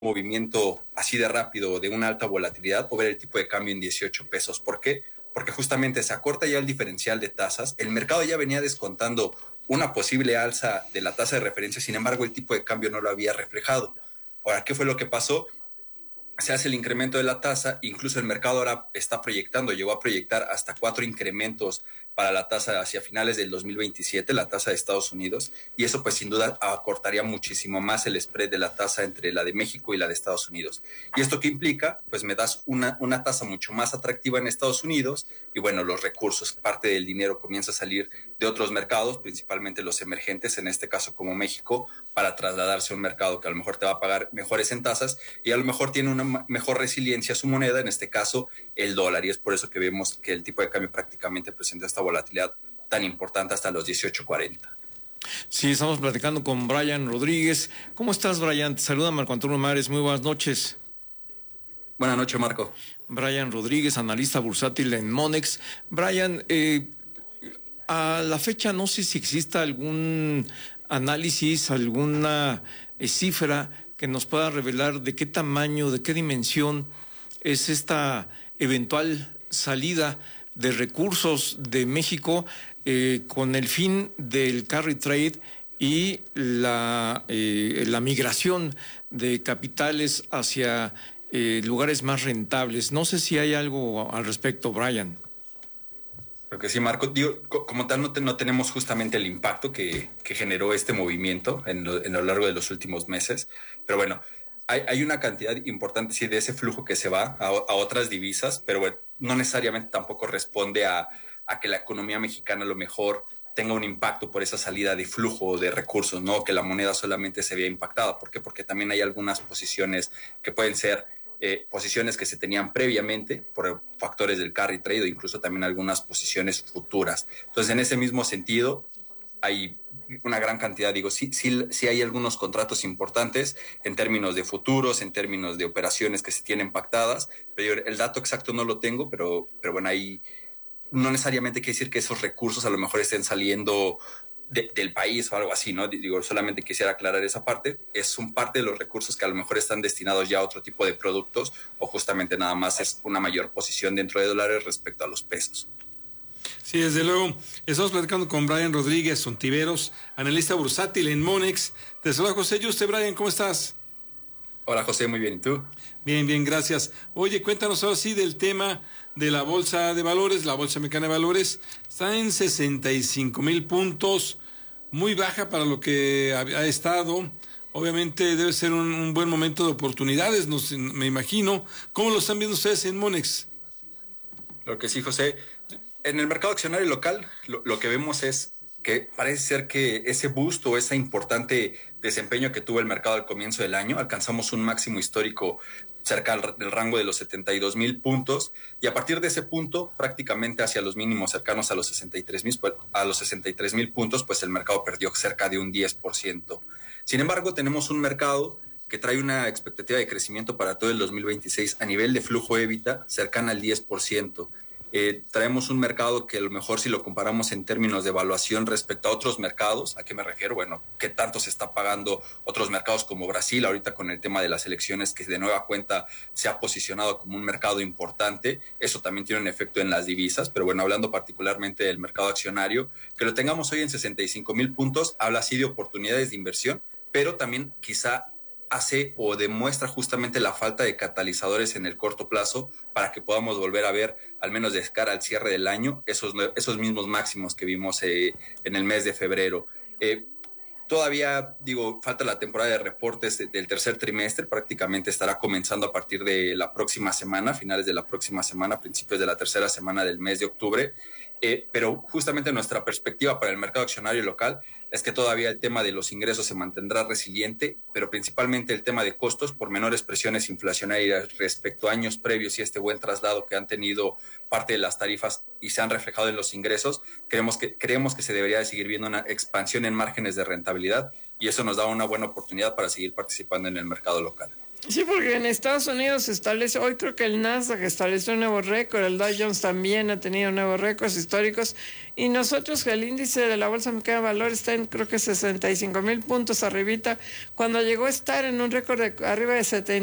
movimiento así de rápido, de una alta volatilidad, o ver el tipo de cambio en 18 pesos. ¿Por qué? Porque justamente se acorta ya el diferencial de tasas, el mercado ya venía descontando una posible alza de la tasa de referencia, sin embargo el tipo de cambio no lo había reflejado. Ahora, ¿qué fue lo que pasó? Se hace el incremento de la tasa, incluso el mercado ahora está proyectando, llegó a proyectar hasta 4 incrementos para la tasa hacia finales del 2027, la tasa de Estados Unidos, y eso pues sin duda acortaría muchísimo más el spread de la tasa entre la de México y la de Estados Unidos. ¿Y esto qué implica? Pues me das una tasa mucho más atractiva en Estados Unidos y bueno, los recursos, parte del dinero comienza a salir de otros mercados, principalmente los emergentes, en este caso como México, para trasladarse a un mercado que a lo mejor te va a pagar mejores en tasas y a lo mejor tiene una mejor resiliencia a su moneda, en este caso el dólar, y es por eso que vemos que el tipo de cambio prácticamente presenta esta volatilidad tan importante hasta los 18.40. Sí, estamos platicando con Brian Rodríguez. ¿Cómo estás, Brian? Te saluda Marco Antonio Mares. Muy buenas noches. Buenas noches, Marco. Brian Rodríguez, analista bursátil en Monex. Brian, a la fecha no sé si exista algún análisis, alguna cifra que nos pueda revelar de qué tamaño, de qué dimensión es esta eventual salida de recursos de México con el fin del carry trade y la migración de capitales hacia lugares más rentables. No sé si hay algo al respecto, Brian. Creo que sí, Marco. Digo, como tal, no tenemos justamente el impacto que generó este movimiento en lo largo de los últimos meses. Pero bueno, hay una cantidad importante sí, de ese flujo que se va a otras divisas, pero bueno, no necesariamente tampoco responde a que la economía mexicana a lo mejor tenga un impacto por esa salida de flujo de recursos, no que la moneda solamente se vea impactada. ¿Por qué? Porque también hay algunas posiciones que pueden ser posiciones que se tenían previamente por factores del carry trade o incluso también algunas posiciones futuras. Entonces, en ese mismo sentido, hay una gran cantidad, digo, sí hay algunos contratos importantes en términos de futuros, en términos de operaciones que se tienen pactadas, pero el dato exacto no lo tengo, pero bueno, ahí no necesariamente quiere decir que esos recursos a lo mejor estén saliendo del país o algo así, ¿no? Digo, solamente quisiera aclarar esa parte. Es un parte de los recursos que a lo mejor están destinados ya a otro tipo de productos o justamente nada más es una mayor posición dentro de dólares respecto a los pesos. Sí, desde luego. Estamos platicando con Brian Rodríguez Ontiveros, analista bursátil en Monex. Te saluda José Yuste. Brian, ¿cómo estás? Hola, José, muy bien. ¿Y tú? Bien, bien, gracias. Oye, cuéntanos ahora sí del tema de la Bolsa de Valores, la Bolsa Mexicana de Valores. Está en 65,000 puntos, muy baja para lo que ha estado. Obviamente debe ser un buen momento de oportunidades, me imagino. ¿Cómo lo están viendo ustedes en Monex? Lo que sí, José, en el mercado accionario local lo que vemos es que parece ser que ese boost o ese importante desempeño que tuvo el mercado al comienzo del año, alcanzamos un máximo histórico cerca del rango de los 72,000 puntos y a partir de ese punto prácticamente hacia los mínimos cercanos a los 63,000 puntos, pues el mercado perdió cerca de un 10%. Sin embargo, tenemos un mercado que trae una expectativa de crecimiento para todo el 2026 a nivel de flujo EBITDA cercana al 10%. Traemos un mercado que a lo mejor si lo comparamos en términos de evaluación respecto a otros mercados, ¿a qué me refiero? Bueno, ¿qué tanto se está pagando otros mercados como Brasil ahorita con el tema de las elecciones que de nueva cuenta se ha posicionado como un mercado importante? Eso también tiene un efecto en las divisas, pero bueno, hablando particularmente del mercado accionario, que lo tengamos hoy en 65,000 puntos, habla así de oportunidades de inversión, pero también quizá hace o demuestra justamente la falta de catalizadores en el corto plazo para que podamos volver a ver, al menos de cara al cierre del año, esos mismos máximos que vimos en el mes de febrero. Todavía, falta la temporada de reportes del tercer trimestre, prácticamente estará comenzando a partir de la próxima semana, finales de la próxima semana, principios de la tercera semana del mes de octubre. Pero justamente nuestra perspectiva para el mercado accionario local es que todavía el tema de los ingresos se mantendrá resiliente, pero principalmente el tema de costos por menores presiones inflacionarias respecto a años previos y este buen traslado que han tenido parte de las tarifas y se han reflejado en los ingresos, creemos que se debería de seguir viendo una expansión en márgenes de rentabilidad y eso nos da una buena oportunidad para seguir participando en el mercado local. Sí, porque en Estados Unidos se establece, hoy creo que el Nasdaq estableció un nuevo récord, el Dow Jones también ha tenido nuevos récords históricos, y nosotros, el índice de la Bolsa Mexicana de Valores está en creo que 65,000 puntos arribita, cuando llegó a estar en un récord de arriba de 70.